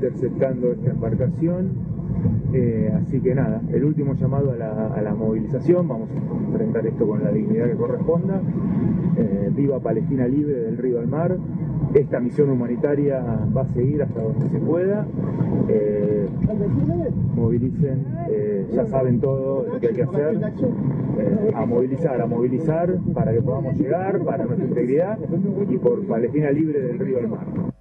interceptando esta embarcación. Así que nada, el último llamado a la movilización. Vamos a enfrentar esto con la dignidad que corresponda. Viva Palestina libre del río al mar. Esta misión humanitaria va a seguir hasta donde se pueda. Movilicen, ya saben todo lo que hay que hacer. A movilizar para que podamos llegar, para nuestra integridad y por Palestina libre del río al mar.